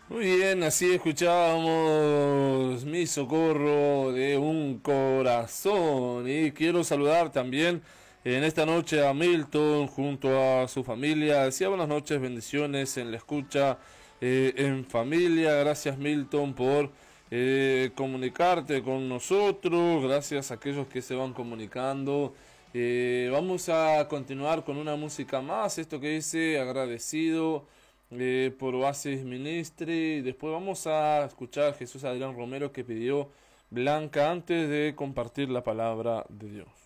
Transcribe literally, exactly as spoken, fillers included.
Muy bien, así escuchábamos Mi Socorro de un Corazón. Y quiero saludar también en esta noche a Milton junto a su familia. Decía buenas noches, bendiciones en la escucha, eh, en familia. Gracias, Milton, por eh, comunicarte con nosotros. Gracias a aquellos que se van comunicando. Eh, vamos a continuar con una música más. Esto que dice agradecido eh, por Oasis Ministry. Después vamos a escuchar a Jesús Adrián Romero, que pidió Blanca antes de compartir la palabra de Dios.